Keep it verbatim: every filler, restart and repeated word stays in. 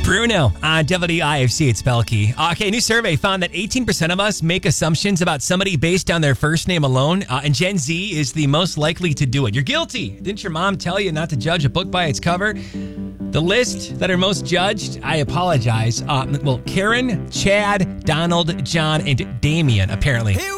Bruno on W I F C at Spelkey. Okay, a new survey found that eighteen percent of us make assumptions about somebody based on their first name alone, uh, and Gen Z is the most likely to do it. You're guilty. Didn't your mom tell you not to judge a book by its cover? The list that are most judged, I apologize. Uh, well, Karen, Chad, Donald, John, and Damien, apparently.